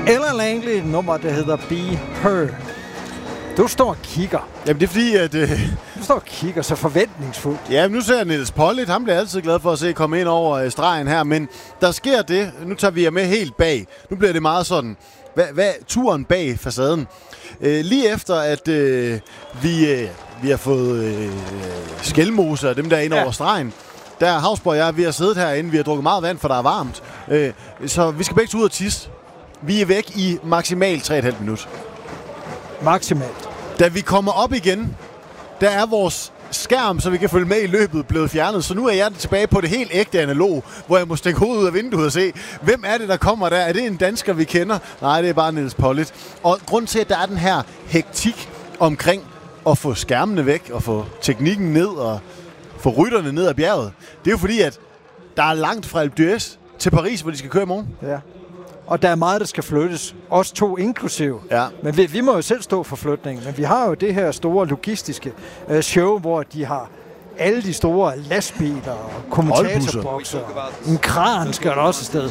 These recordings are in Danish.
Ella Langley, nummer, der hedder Be Her. Du står og kigger. Jamen, det er fordi, at... Du står og kigger så forventningsfuldt. Ja, nu ser jeg Niels Pollitt. Han bliver altid glad for at se komme ind over stregen her. Men der sker det. Nu tager vi jer med helt bag. Nu bliver det meget sådan... Hvad turen bag facaden? Lige efter, at vi har fået skælmose og dem der ind over stregen, der er Hausborg og jeg, vi har siddet herinde. Vi har drukket meget vand, for der er varmt. Så vi skal begge ud og tisse. Vi er væk i maksimalt 3,5 minutter. Maksimalt. Da vi kommer op igen, der er vores skærm, så vi kan følge med i løbet, blevet fjernet. Så nu er jeg tilbage på det helt ægte analog, hvor jeg må stikke hovedet ud af vinduet og se, hvem er det, der kommer der? Er det en dansker, vi kender? Nej, det er bare Niels Pollitt. Og grund til, at der er den her hektik omkring at få skærmene væk, og få teknikken ned, og få rytterne ned ad bjerget, det er jo fordi, at der er langt fra Alpe d'Huez til Paris, hvor de skal køre i morgen. Ja. Og der er meget, der skal flyttes. Os to inklusiv. Ja. Men vi må jo selv stå for flytningen. Men vi har jo det her store logistiske show, hvor de har alle de store lastbiler og kommentatorbokser. En kran skal der også afsted.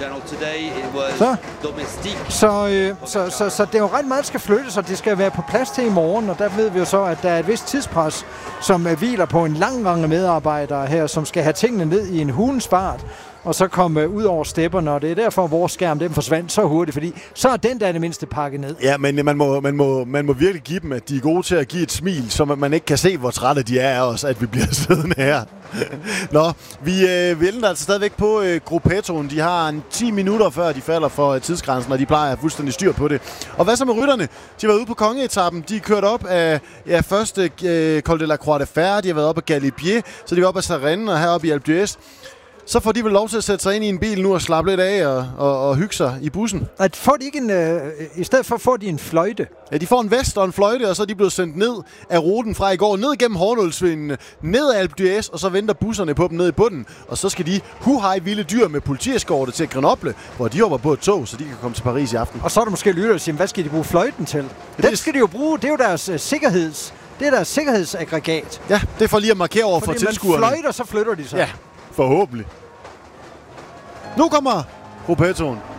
Så det er jo ret meget, der skal flyttes, og det skal være på plads til i morgen. Og der ved vi jo så, at der er et vist tidspres, som hviler på en lang række medarbejdere her, som skal have tingene ned i en hulens fart, og så komme ud over stepperne, og det er derfor, vores skærm den forsvandt så hurtigt, fordi så er den der det mindste pakket ned. Ja, men man må virkelig give dem, at de er gode til at give et smil, så man ikke kan se, hvor trætte de er af os, at vi bliver siddende her. Nå, vi venter altså stadigvæk på Gruppettoen. De har 10 minutter, før de falder for tidsgrænsen, og de plejer at have fuldstændig styr på det. Og hvad så med rytterne? De var ude på kongeetappen. De kørte op af først Col de la Croix de Fer, de har været op af Galibier, så de var op af Sarenne og heroppe i Alpe d'Huez. Så får de vel lov til at sætte sig ind i en bil nu og slappe lidt af og hygge sig i bussen. At får de ikke i stedet for får de en fløjte? Ja, de får en vest og en fløjte, og så er de blevet sendt ned af ruten fra i går, ned gennem Hornålsvindene, ned af Alpe d'Huez, og så venter busserne på dem ned i bunden. Og så skal de huhej vilde dyr med politieskorte til Grenoble, hvor de hopper på et tog, så de kan komme til Paris i aften. Og så er der måske lytter og siger, hvad skal de bruge fløjten til? Den skal de jo bruge, det er jo deres deres sikkerhedsaggregat. Ja, det er for lige at markere over for tilskuerne. Man fløjter, så flytter de sig. Ja, forhåbentlig. Nu kommer Gruppettoen.